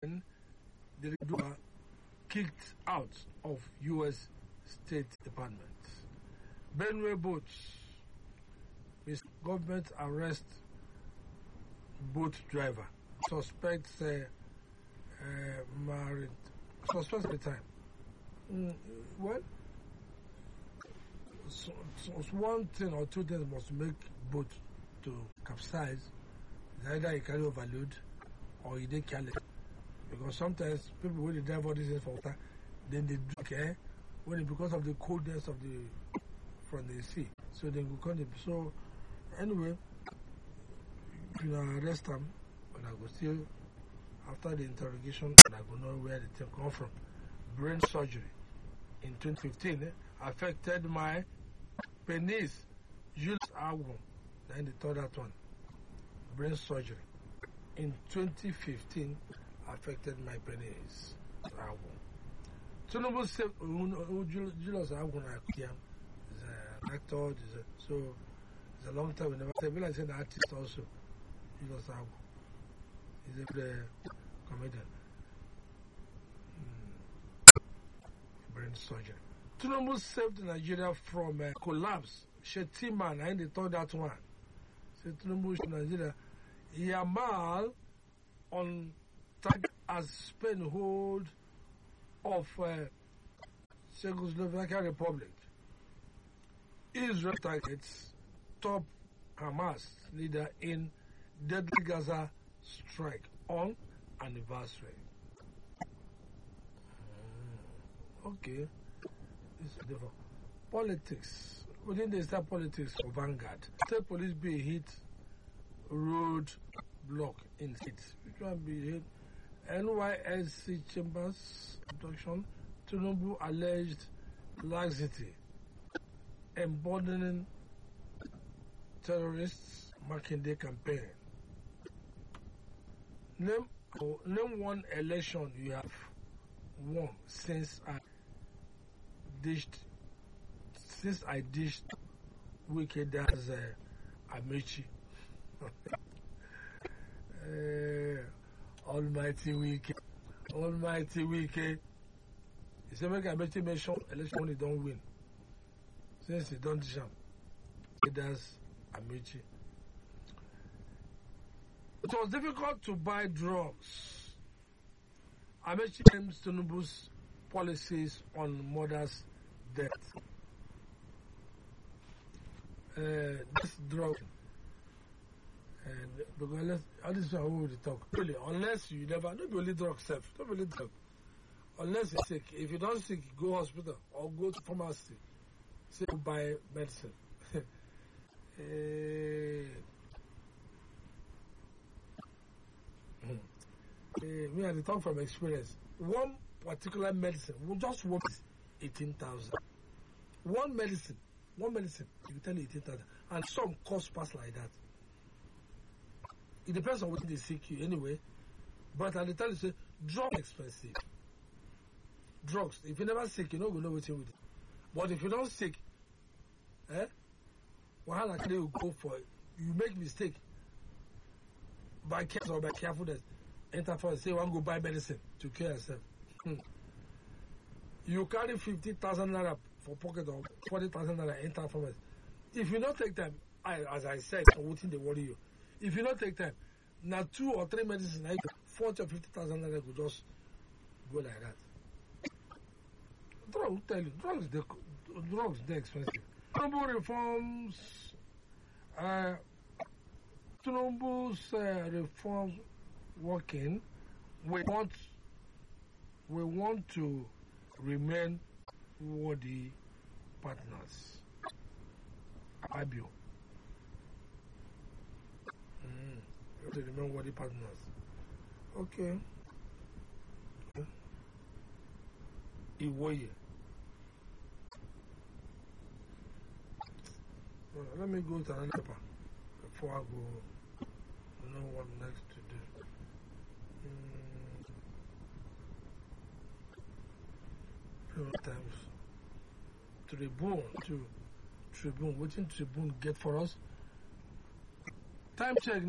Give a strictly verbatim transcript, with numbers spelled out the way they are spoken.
the were kicked out of U S State Department. Benue boat. Miss Government arrest boat driver. Suspects uh, uh, married. Suspects at the time. Mm, well, so, so one thing or two things must make boat to capsize. Either you carry overload or you didn't carry. Because sometimes people when they drive all these things for water, then they drink eh, when it, because of the coldness of the from the sea. So they will come. So anyway, you know, arrest them, and I go still after the interrogation, and I go know where the thing come from. Brain surgery in twenty fifteen eh, affected my penis. Jules Agon, then they thought that one. Brain surgery in twenty fifteen affected my penis. Agon. Tinubu said, Julius Agon is an actor, is a, so it's a long time. We never said, we like an artist also. Julius Agon. He's a uh, comedian. Mm. Brain surgery. Tinubu saved Nigeria from uh, collapse. Shetima, and they thought that one. So Tinubu Nigeria. Yamal on target as Spain hold of uh, Czechoslovakia Republic. Israel targets top Hamas leader in deadly Gaza strike on anniversary. Mm, okay. This is different. Politics. Within the state politics for Vanguard. State police be hit road block in it. Which one be hit? N Y S C Chambers abduction. Tinubu alleged laxity. Emboldening terrorists marking their campaign. Name, oh, name one election you have won since I dished since I dished wicked as uh, Amechi. uh, Almighty Wike, Almighty Wike. He said, make Amechi mention election when he don't win. Since he don't jump, he does Amechi. It was difficult to buy drugs. Amechi claims Tinubu's policies on mother's death. Uh, this drug, and because unless, all this is how we talk. Really, unless you never, not only drug self, not only drug. Unless you're sick, if you don't sick, go hospital or go to pharmacy. Say buy medicine. uh, uh, me, I talk from experience. One particular medicine, just one is eighteen thousand. One medicine, one medicine, you tell you eighteen thousand, and some cost pass like that. It depends on what they seek you anyway. But at the time you say, drugs expensive. Drugs. If you never sick, you don't know what you with it. But if you don't sick, eh? Well, how can you go for it? You make mistake. By careful or by carefulness. Enter for say one go buy medicine to cure yourself. Hmm. You carry fifty thousand naira for pocket or forty thousand naira enter for it. If you don't take time, I, as I said, I wouldn't they worry you. If you don't take time, now two or three medicines, like forty or fifty thousand naira could just go like that. Drugs, tell you, drugs, they, drugs, they're expensive. Tinubu reforms, uh, Tinubu's uh, reforms working. We want, we want to remain worthy partners. Abio. Mm, you have to remain worthy partners. Okay. Iwoye. Well, let me go to another paper before I go. I know what next to do. Mm. Times Tribune to Tribune. What did Tribune get for us? Time check.